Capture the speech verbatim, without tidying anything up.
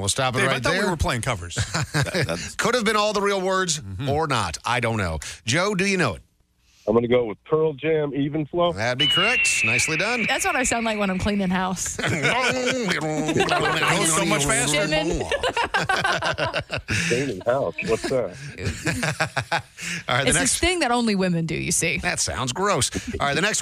we'll stop it Dave, right I thought there. we were playing covers. That- that's- Could have been all the real words Mm-hmm. or not. I don't know. Joe, do you know it? I'm going to go with Pearl Jam, Even Flow. That'd be correct. Nicely done. That's what I sound like when I'm cleaning house. Goes so much faster. Stimming. Cleaning house. What's that? All right, the It's next. this thing that only women do, you see. That sounds gross. All right, the next